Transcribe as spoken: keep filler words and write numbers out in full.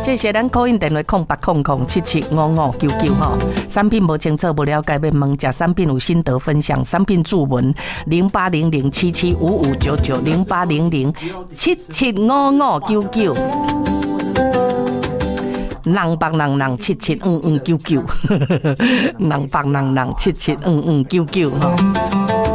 谢谢咱call in电话空八空空七七五五九九哈。产品无清楚不了解，要问食产品有心得分享，产品注文零八零零七七五五九九零八零零七七五五九九。人帮人人七七五五九九，人帮人人七七五五九九哈。